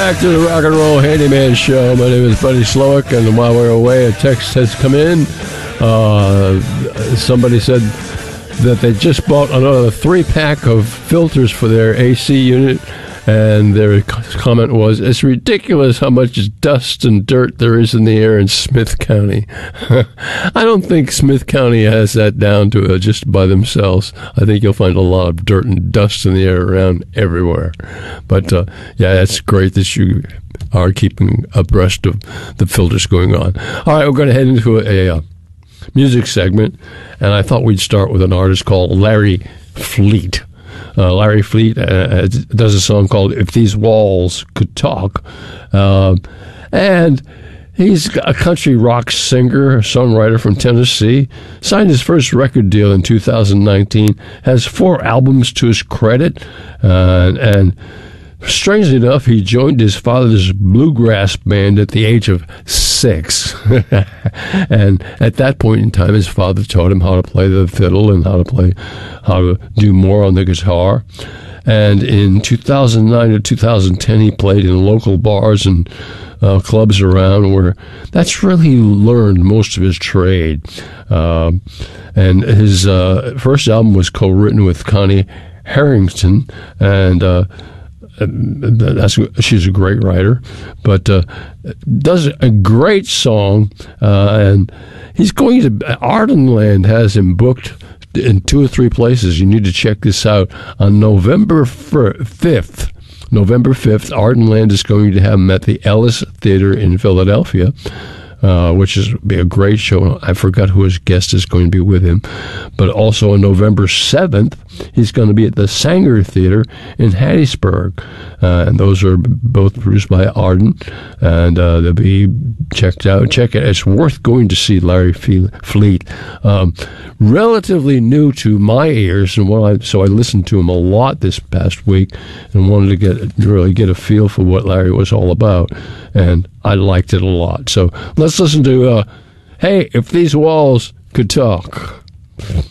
back to the Rock and Roll Handyman Show. My name is Buddy Slowick, and while we're away, a text has come in. Somebody said that they just bought another 3-pack of filters for their AC unit, and their comment was, "It's ridiculous how much dust and dirt there is in the air in Smith County." I don't think Smith County has that down to just by themselves. I think you'll find a lot of dirt and dust in the air around everywhere. But, yeah, that's great that you are keeping abreast of the filters going on. All right, we're going to head into a music segment, and I thought we'd start with an artist called Larry Fleet. Larry Fleet does a song called "If These Walls Could Talk," and he's a country rock singer, songwriter from Tennessee. Signed his first record deal in 2019, has 4 albums to his credit, and strangely enough, he joined his father's bluegrass band at the age of 6. And at that point in time, his father taught him how to play the fiddle and how to do more on the guitar. And in 2009 to 2010, he played in local bars and clubs around where that's really he learned most of his trade. And his first album was co-written with Connie Harrington, and she's a great writer, but does a great song, and he's going to Ardenland has him booked in 2 or 3 places. You need to check this out on November 5th. November 5th, Ardenland is going to have him at the Ellis Theater in Philadelphia, which is be a great show. I forgot who his guest is going to be with him. But also on November 7th, he's going to be at the Sanger Theater in Hattiesburg. And those are both produced by Arden. And they'll be checked out. Check it. It's worth going to see Larry Fleet. Relatively new to my ears, and so I listened to him a lot this past week and wanted to really get a feel for what Larry was all about. And I liked it a lot. So let's listen to, Hey, If These Walls Could Talk.